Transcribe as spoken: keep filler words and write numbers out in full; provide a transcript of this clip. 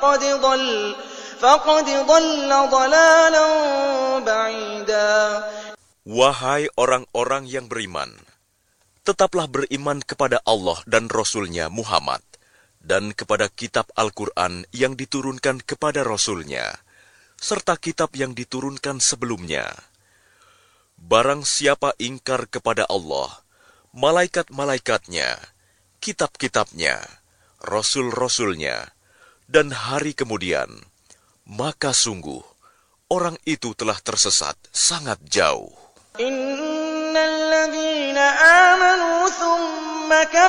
قد ضل فقد ضل ضلالا بعيدا. Wahai orang-orang yang beriman, tetaplah beriman kepada Allah dan Rasul-Nya Muhammad, dan kepada kitab Al-Quran yang diturunkan kepada Rasul-Nya, serta kitab yang diturunkan sebelumnya. Barang siapa ingkar kepada Allah, malaikat-malaikatnya, kitab-kitabnya, Rasul-Rasul-Nya, dan hari kemudian, maka sungguh, orang itu telah tersesat sangat jauh. إن الذين آمنوا ثم كفروا